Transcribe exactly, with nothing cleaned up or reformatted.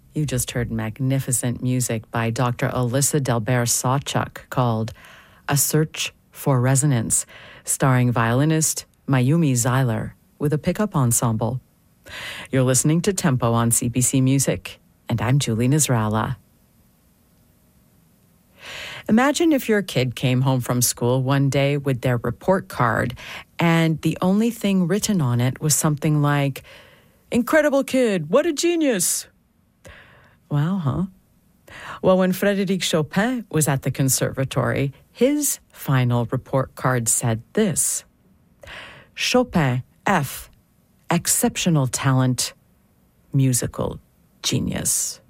You just heard magnificent music by Doctor Alyssa Delbert-Sawchuk called A Search for Resonance, starring violinist Mayumi Zeiler with a pickup ensemble. You're listening to Tempo on C B C Music, and I'm Julie Nasrallah. Imagine if your kid came home from school one day with their report card, and the only thing written on it was something like, "Incredible kid, what a genius." Wow, huh? Well, when Frédéric Chopin was at the conservatory, his final report card said this: Chopin, F, exceptional talent, musical genius.